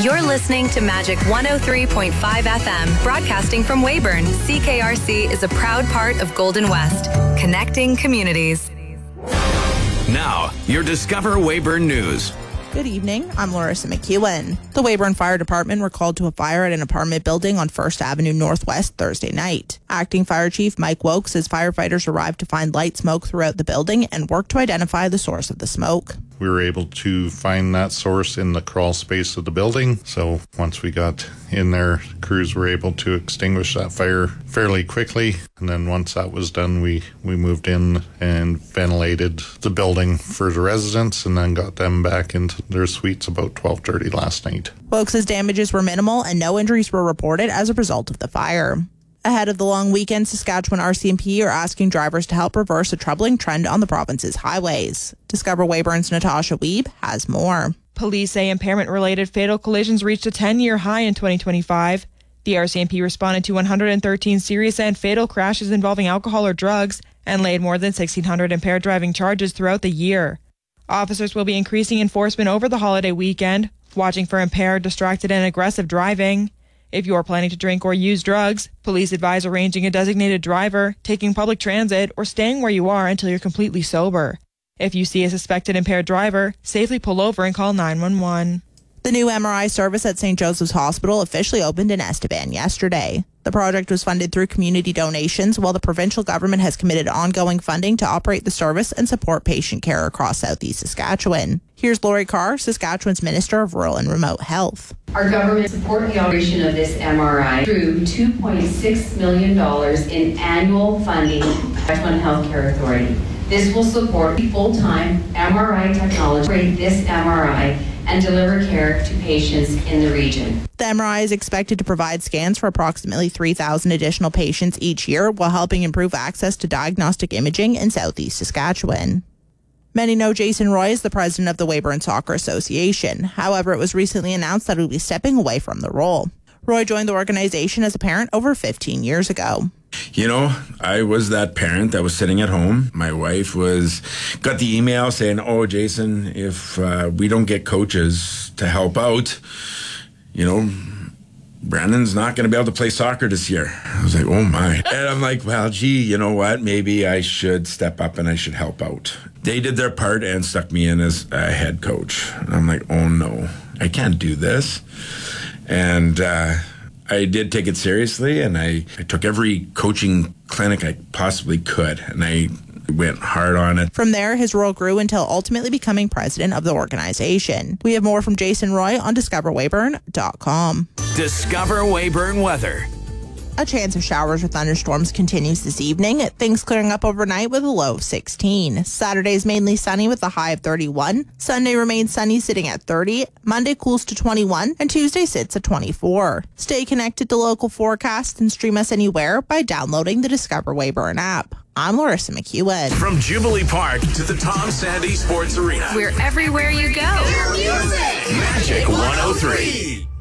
You're listening to Magic 103.5 FM, broadcasting from Weyburn. CKRC is a proud part of Golden West, connecting communities. Now, your Discover Weyburn News. Good evening, I'm Larissa McEwen. The Weyburn Fire Department were called to a fire at an apartment building on 1st Avenue Northwest Thursday night. Acting Fire Chief Mike Wokes says firefighters arrived to find light smoke throughout the building and worked to identify the source of the smoke. We were able to find that source in the crawl space of the building. So once we got in there, crews were able to extinguish that fire fairly quickly. And then once that was done, we moved in and ventilated the building for the residents and then got them back into their suites about 12:30 last night. Wokes' damages were minimal and no injuries were reported as a result of the fire. Ahead of the long weekend, Saskatchewan RCMP are asking drivers to help reverse a troubling trend on the province's highways. Discover Weyburn's Natasha Wiebe has more. Police say impairment-related fatal collisions reached a 10-year high in 2025. The RCMP responded to 113 serious and fatal crashes involving alcohol or drugs and laid more than 1,600 impaired driving charges throughout the year. Officers will be increasing enforcement over the holiday weekend, watching for impaired, distracted, and aggressive driving. If you are planning to drink or use drugs, police advise arranging a designated driver, taking public transit, or staying where you are until you're completely sober. If you see a suspected impaired driver, safely pull over and call 911. The new MRI service at St. Joseph's Hospital officially opened in Estevan yesterday. The project was funded through community donations, while the provincial government has committed ongoing funding to operate the service and support patient care across southeast Saskatchewan. Here's Lori Carr, Saskatchewan's Minister of Rural and Remote Health. Our government supports the operation of this MRI through $2.6 million in annual funding from the Saskatchewan Healthcare Authority. This will support full-time MRI technology, operate this MRI, and deliver care to patients in the region. The MRI is expected to provide scans for approximately 3,000 additional patients each year while helping improve access to diagnostic imaging in southeast Saskatchewan. Many know Jason Roy is the president of the Weyburn Soccer Association. However, it was recently announced that he will be stepping away from the role. Roy joined the organization as a parent over 15 years ago. You know, I was that parent that was sitting at home. My wife got the email saying, "Oh, Jason, if we don't get coaches to help out, you know, Brandon's not going to be able to play soccer this year." I was like, oh my. And I'm like, well, gee, you know what? Maybe I should step up and I should help out. They did their part and stuck me in as a head coach. And I'm like, oh no, I can't do this. And I did take it seriously, and I took every coaching clinic I possibly could, and I went hard on it. From there, his role grew until ultimately becoming president of the organization. We have more from Jason Roy on DiscoverWeyburn.com. Discover Weyburn weather. A chance of showers or thunderstorms continues this evening. Things clearing up overnight with a low of 16. Saturday is mainly sunny with a high of 31. Sunday remains sunny sitting at 30. Monday cools to 21. And Tuesday sits at 24. Stay connected to local forecasts and stream us anywhere by downloading the Discover Weyburn app. I'm Larissa McEwen. From Jubilee Park to the Tom Sandy Sports Arena. We're everywhere you go. Magic 103.